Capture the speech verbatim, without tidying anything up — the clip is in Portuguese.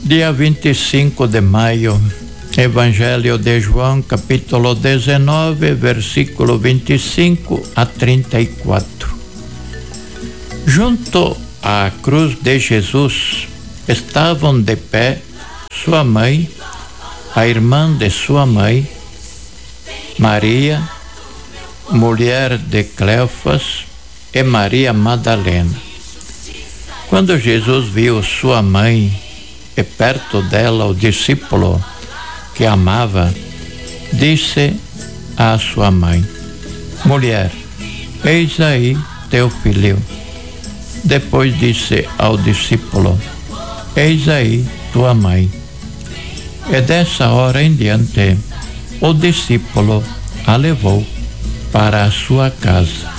Dia vinte e cinco de maio, Evangelho de João, capítulo dezenove, versículo vinte e cinco a trinta e quatro. Junto à cruz de Jesus estavam de pé sua mãe, a irmã de sua mãe, Maria, mulher de Cleofas, e Maria Madalena. Quando Jesus viu sua mãe e perto dela o discípulo que amava, disse à sua mãe: Mulher, eis aí teu filho. Depois disse ao discípulo: Eis aí tua mãe. E dessa hora em diante, o discípulo a levou para a sua casa.